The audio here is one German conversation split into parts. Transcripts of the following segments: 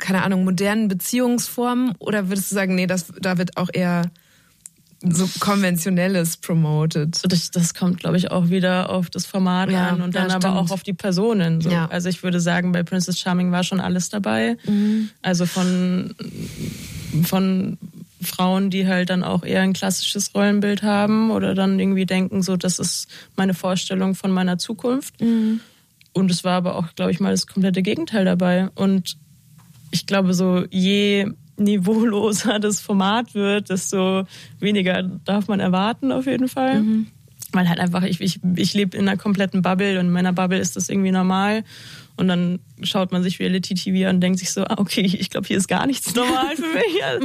keine Ahnung, modernen Beziehungsformen? Oder würdest du sagen, nee, da wird auch eher so Konventionelles promoted? Das kommt, glaube ich, auch wieder auf das Format an und dann aber auch auf die Personen. So. Ja. Also ich würde sagen, bei Princess Charming war schon alles dabei. Also von Frauen, die halt dann auch eher ein klassisches Rollenbild haben oder dann irgendwie denken, so, das ist meine Vorstellung von meiner Zukunft. Und es war aber auch, glaube ich, mal das komplette Gegenteil dabei. Und ich glaube, so je niveauloser das Format wird, desto weniger darf man erwarten auf jeden Fall. Weil halt einfach, ich lebe in einer kompletten Bubble und in meiner Bubble ist das irgendwie normal. Und dann schaut man sich Reality-TV an und denkt sich so, okay, ich glaube, hier ist gar nichts normal für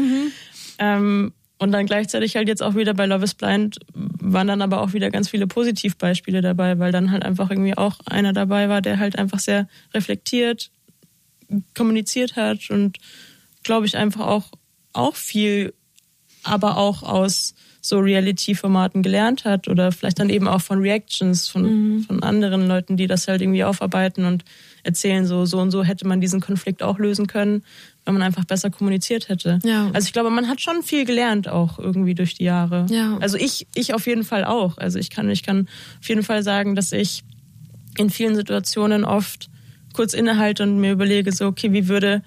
mich. Und dann gleichzeitig halt jetzt auch wieder bei Love is Blind waren dann aber auch wieder ganz viele Positivbeispiele dabei, weil dann halt einfach irgendwie auch einer dabei war, der halt einfach sehr reflektiert kommuniziert hat und glaube ich einfach auch viel, aber auch aus so Reality-Formaten gelernt hat oder vielleicht dann eben auch von Reactions von anderen Leuten, die das halt irgendwie aufarbeiten und erzählen, so und so hätte man diesen Konflikt auch lösen können, wenn man einfach besser kommuniziert hätte. Ja. Also ich glaube, man hat schon viel gelernt auch irgendwie durch die Jahre. Ja. Also ich auf jeden Fall auch. Also ich kann auf jeden Fall sagen, dass ich in vielen Situationen oft kurz innehalte und mir überlege, so okay, wie würde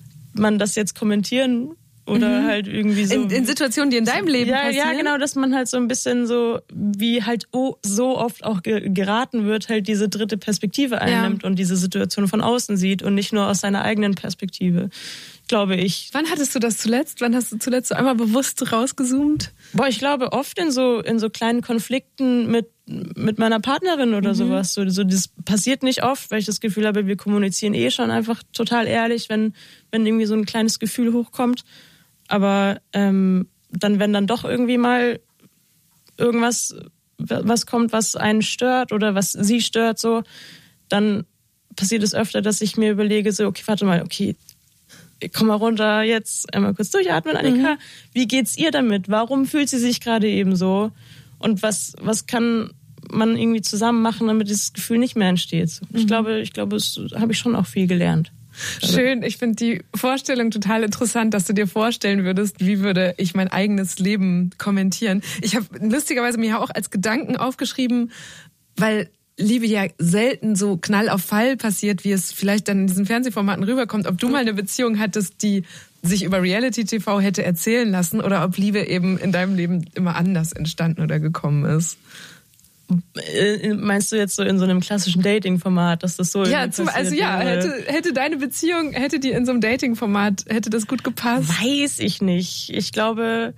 man das jetzt kommentieren? Oder halt irgendwie so. In Situationen, die in deinem Leben passieren? Ja, genau, dass man halt so ein bisschen so, wie halt so oft auch geraten wird, halt diese dritte Perspektive einnimmt und diese Situation von außen sieht und nicht nur aus seiner eigenen Perspektive, glaube ich. Wann hattest du das zuletzt? Wann hast du zuletzt so einmal bewusst rausgezoomt? Ich glaube oft in so kleinen Konflikten mit meiner Partnerin oder sowas. So, das passiert nicht oft, weil ich das Gefühl habe, wir kommunizieren schon einfach total ehrlich, wenn irgendwie so ein kleines Gefühl hochkommt. Aber dann, wenn dann doch irgendwie mal irgendwas was kommt, was einen stört oder was sie stört, so, dann passiert es öfter, dass ich mir überlege, so, okay, warte mal, okay, komm mal runter, jetzt einmal kurz durchatmen, Annika. Wie geht's ihr damit? Warum fühlt sie sich gerade eben so? Und was kann man irgendwie zusammen machen, damit dieses Gefühl nicht mehr entsteht? Ich glaube, es habe ich schon auch viel gelernt. Schön, ich finde die Vorstellung total interessant, dass du dir vorstellen würdest, wie würde ich mein eigenes Leben kommentieren. Ich habe lustigerweise mir auch als Gedanken aufgeschrieben, weil Liebe ja selten so Knall auf Fall passiert, wie es vielleicht dann in diesen Fernsehformaten rüberkommt. Ob du mal eine Beziehung hattest, die sich über Reality-TV hätte erzählen lassen oder ob Liebe eben in deinem Leben immer anders entstanden oder gekommen ist. Meinst du jetzt so in so einem klassischen Dating-Format, dass das so hätte deine Beziehung, hätte die in so einem Dating-Format, hätte das gut gepasst? Weiß ich nicht. Ich glaube,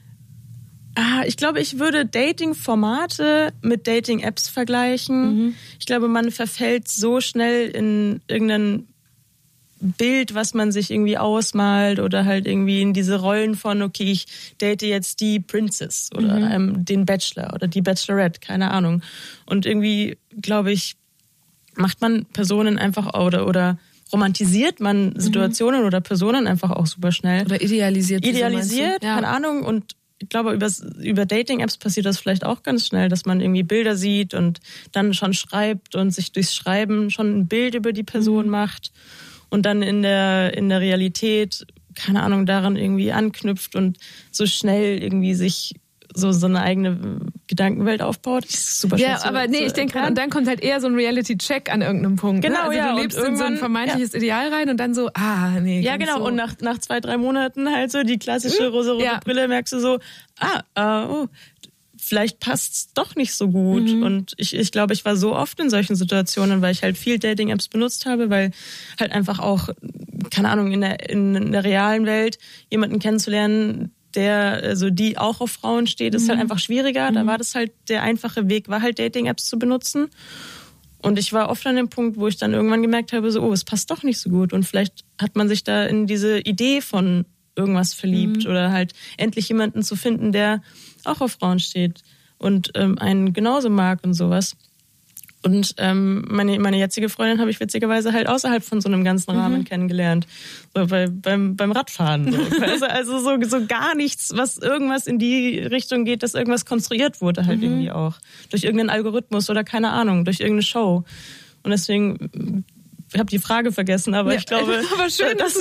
ich würde Dating-Formate mit Dating-Apps vergleichen. Ich glaube, man verfällt so schnell in irgendein Bild, was man sich irgendwie ausmalt oder halt irgendwie in diese Rollen von, okay, ich date jetzt die Princess oder den Bachelor oder die Bachelorette, keine Ahnung. Und irgendwie, glaube ich, macht man Personen einfach oder romantisiert man Situationen oder Personen einfach auch super schnell. Oder idealisiert, keine Ahnung. Und ich glaube, über Dating-Apps passiert das vielleicht auch ganz schnell, dass man irgendwie Bilder sieht und dann schon schreibt und sich durchs Schreiben schon ein Bild über die Person macht. Und dann in der Realität, keine Ahnung, daran irgendwie anknüpft und so schnell irgendwie sich so eine eigene Gedankenwelt aufbaut. Das ist super schwer. Ja, aber nee, ich denke, und dann kommt halt eher so ein Reality-Check an irgendeinem Punkt. Genau, ne? Also du lebst in so ein vermeintliches Ideal rein und dann so, nee. Ja, genau. So. Und nach 2-3 Monaten halt so die klassische rosa-rote Brille merkst du so, vielleicht passt's doch nicht so gut. Und ich glaube, ich war so oft in solchen Situationen, weil ich halt viel Dating-Apps benutzt habe, weil halt einfach auch, keine Ahnung, in der realen Welt jemanden kennenzulernen, die auch auf Frauen steht, ist halt einfach schwieriger. Da war das halt, der einfache Weg war halt Dating-Apps zu benutzen. Und ich war oft an dem Punkt, wo ich dann irgendwann gemerkt habe, so, es passt doch nicht so gut. Und vielleicht hat man sich da in diese Idee von irgendwas verliebt oder halt endlich jemanden zu finden, der auch auf Frauen steht und einen genauso mag und sowas. Und meine jetzige Freundin habe ich witzigerweise halt außerhalb von so einem ganzen Rahmen kennengelernt. So beim Radfahren. So. Also so gar nichts, was irgendwas in die Richtung geht, dass irgendwas konstruiert wurde halt irgendwie auch. Durch irgendeinen Algorithmus oder keine Ahnung, durch irgendeine Show. Und deswegen, ich habe die Frage vergessen, aber ich glaube, aber schön, dass